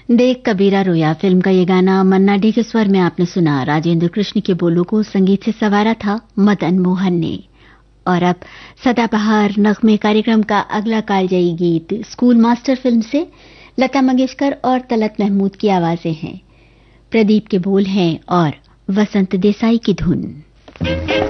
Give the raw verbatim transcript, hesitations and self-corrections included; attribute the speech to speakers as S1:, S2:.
S1: देख कबीरा रोया फिल्म का ये गाना मन्ना डे के स्वर में आपने सुना। राजेंद्र कृष्ण के बोलों को संगीत से संवारा था मदन मोहन ने। और अब सदाबहार नगमे कार्यक्रम का अगला कालजयी गीत स्कूल मास्टर फिल्म से लता मंगेशकर और तलत महमूद की आवाजें हैं। प्रदीप के बोल हैं और वसंत देसाई की धुन।